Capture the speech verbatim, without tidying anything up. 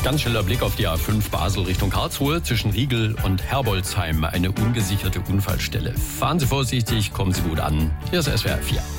Ganz schneller Blick auf die A fünf Basel Richtung Karlsruhe. Zwischen Riegel und Herbolzheim eine ungesicherte Unfallstelle. Fahren Sie vorsichtig, kommen Sie gut an. Hier ist S W R vier.